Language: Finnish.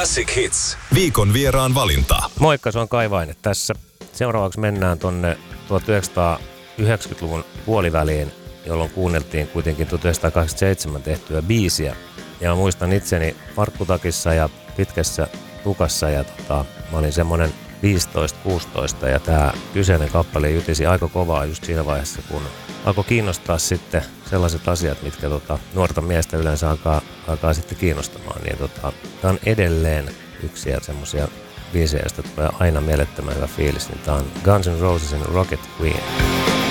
Classic Hits. Viikon vieraan valinta. Moikka, se on Kai Vaine tässä. Seuraavaksi mennään tonne 1990-luvun puoliväliin, jolloin kuunneltiin kuitenkin 1987 tehtyä biisiä. Ja mä muistan itseni farkkutakissa ja pitkässä tukassa ja mä olin semmonen 15-16 ja tää kyseinen kappale jytisi aika kovaa just siinä vaiheessa, kun alkoi kiinnostaa sitten sellaiset asiat, mitkä nuorta miestä yleensä alkaa sitten kiinnostamaan. Niin tää on edelleen yksi semmosia biisejä, josta tulee aina mielettömän hyvä fiilis, niin tää on Guns N' Rosesin Rocket Queen.